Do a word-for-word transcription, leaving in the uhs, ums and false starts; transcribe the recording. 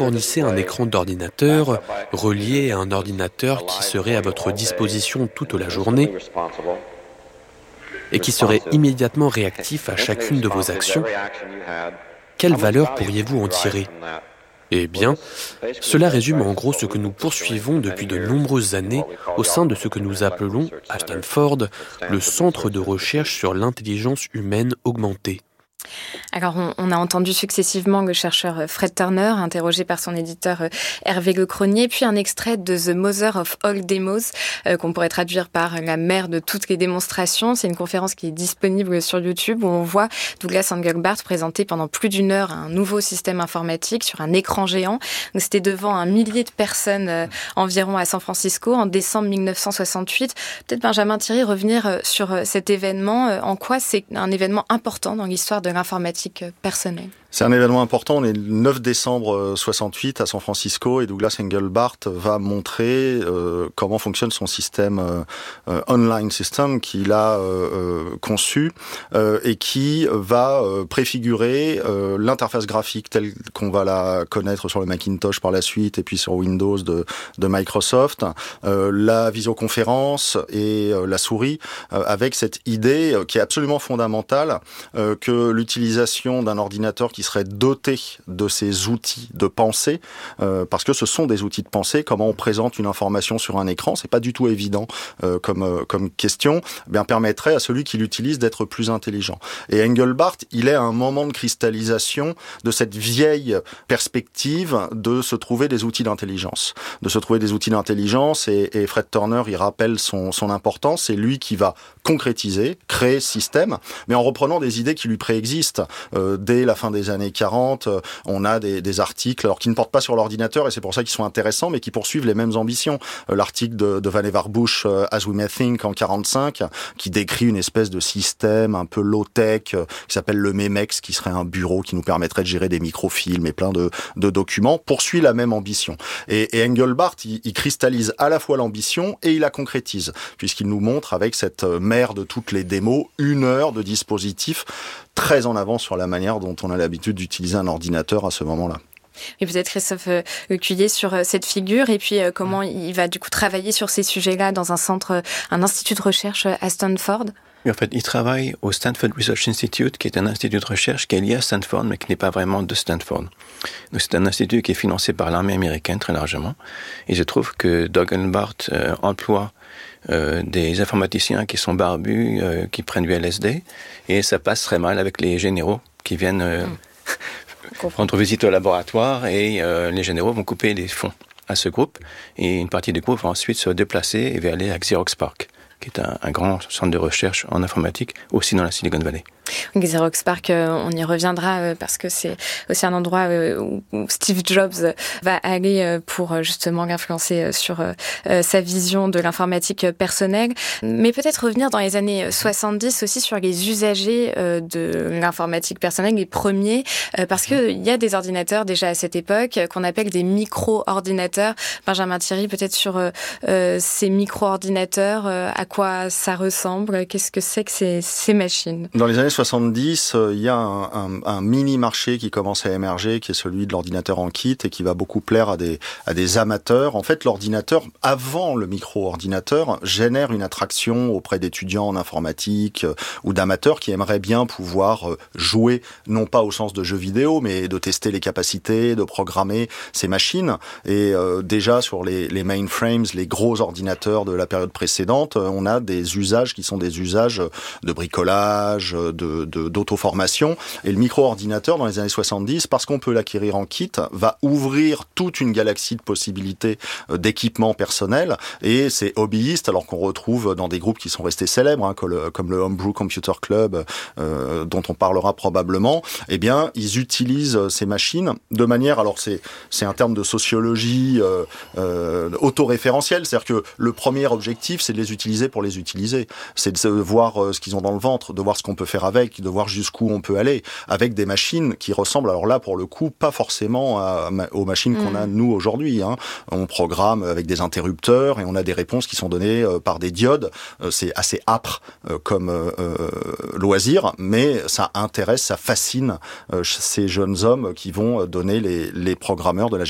fournissez un écran d'ordinateur relié à un ordinateur qui serait à votre disposition toute la journée et qui serait immédiatement réactif à chacune de vos actions, quelle valeur pourriez-vous en tirer ? Eh bien, cela résume en gros ce que nous poursuivons depuis de nombreuses années au sein de ce que nous appelons, à Stanford, le Centre de recherche sur l'intelligence humaine augmentée. Alors, on, on a entendu successivement le chercheur Fred Turner, interrogé par son éditeur Hervé Lecronier, puis un extrait de The Mother of All Demos, euh, qu'on pourrait traduire par la mère de toutes les démonstrations. C'est une conférence qui est disponible sur YouTube où on voit Douglas Engelbart présenter pendant plus d'une heure un nouveau système informatique sur un écran géant. Donc, c'était devant un millier de personnes euh, environ à San Francisco en décembre dix-neuf cent soixante-huit. Peut-être Benjamin Thierry, revenir sur cet événement. En quoi c'est un événement important dans l'histoire de l'informatique personnelle? C'est un événement important. On est le neuf décembre soixante-huit à San Francisco et Douglas Engelbart va montrer euh, comment fonctionne son système euh, online system qu'il a euh, conçu euh, et qui va euh, préfigurer euh, l'interface graphique telle qu'on va la connaître sur le Macintosh par la suite et puis sur Windows de, de Microsoft, euh, la visioconférence et euh, la souris, euh, avec cette idée euh, qui est absolument fondamentale euh, que l'utilisation d'un ordinateur qui serait doté de ces outils de pensée, euh, parce que ce sont des outils de pensée. Comment on présente une information sur un écran, c'est pas du tout évident euh, comme euh, comme question. Eh bien, permettrait à celui qui l'utilise d'être plus intelligent. Et Engelbart, il est à un moment de cristallisation de cette vieille perspective de se trouver des outils d'intelligence, de se trouver des outils d'intelligence. Et, et Fred Turner, il rappelle son son importance. C'est lui qui va concrétiser, créer ce système, mais en reprenant des idées qui lui préexistent. Euh, dès la fin des années quarante, euh, on a des, des articles alors qui ne portent pas sur l'ordinateur, et c'est pour ça qu'ils sont intéressants, mais qui poursuivent les mêmes ambitions. Euh, l'article de, de Vannevar Bush, euh, As We May Think, en quarante-cinq, qui décrit une espèce de système un peu low-tech, euh, qui s'appelle le Memex, qui serait un bureau qui nous permettrait de gérer des microfilms et plein de, de documents, poursuit la même ambition. Et, et Engelbart, il, il cristallise à la fois l'ambition et il la concrétise, puisqu'il nous montre avec cette mère de toutes les démos, une heure de dispositif très en avance sur la manière dont on a l'habitude d'utiliser un ordinateur à ce moment-là. Et peut-être Christophe Cuillet sur cette figure et puis comment il va du coup travailler sur ces sujets-là dans un centre, un institut de recherche à Stanford. Oui, en fait, il travaille au Stanford Research Institute, qui est un institut de recherche qui est lié à Stanford, mais qui n'est pas vraiment de Stanford. Donc, c'est un institut qui est financé par l'armée américaine très largement. Et je trouve que Doug Engelbart euh, emploie Euh, des informaticiens qui sont barbus, euh, qui prennent du L S D, et ça passe très mal avec les généraux qui viennent euh, mmh. rendre visite au laboratoire, et euh, les généraux vont couper des fonds à ce groupe, et une partie du groupe va ensuite se déplacer et va aller à Xerox PARC, qui est un, un grand centre de recherche en informatique, aussi dans la Silicon Valley. Xerox PARC, on y reviendra parce que c'est aussi un endroit où Steve Jobs va aller pour justement l'influencer sur sa vision de l'informatique personnelle. Mais peut-être revenir dans les années soixante-dix aussi sur les usagers de l'informatique personnelle, les premiers, parce qu'il y a des ordinateurs déjà à cette époque qu'on appelle des micro-ordinateurs. Benjamin Thierry, peut-être sur ces micro-ordinateurs, à quoi ça ressemble, qu'est-ce que c'est que ces, ces machines? Dans les années soixante-dix, il y a un, un, un mini-marché qui commence à émerger, qui est celui de l'ordinateur en kit et qui va beaucoup plaire à des, à des amateurs. En fait, l'ordinateur, avant le micro-ordinateur, génère une attraction auprès d'étudiants en informatique euh, ou d'amateurs qui aimeraient bien pouvoir euh, jouer, non pas au sens de jeux vidéo, mais de tester les capacités, de programmer ces machines. Et euh, déjà, sur les, les mainframes, les gros ordinateurs de la période précédente, euh, on a des usages qui sont des usages de bricolage, de De, de, d'auto-formation. Et le micro-ordinateur, dans les années soixante-dix, parce qu'on peut l'acquérir en kit, va ouvrir toute une galaxie de possibilités d'équipements personnels. Et c'est hobbyiste, alors qu'on retrouve dans des groupes qui sont restés célèbres, hein, comme, le, comme le Homebrew Computer Club, euh, dont on parlera probablement, eh bien, ils utilisent ces machines de manière, alors c'est, c'est un terme de sociologie euh, euh, autoréférentielle, c'est-à-dire que le premier objectif, c'est de les utiliser pour les utiliser. C'est de voir ce qu'ils ont dans le ventre, de voir ce qu'on peut faire avec, de voir jusqu'où on peut aller, avec des machines qui ressemblent, alors là, pour le coup, pas forcément à, aux machines qu'on a, nous, aujourd'hui. Hein. On programme avec des interrupteurs et on a des réponses qui sont données euh, par des diodes. Euh, c'est assez âpre euh, comme euh, loisir, mais ça intéresse, ça fascine euh, ces jeunes hommes qui vont donner les, les programmeurs de la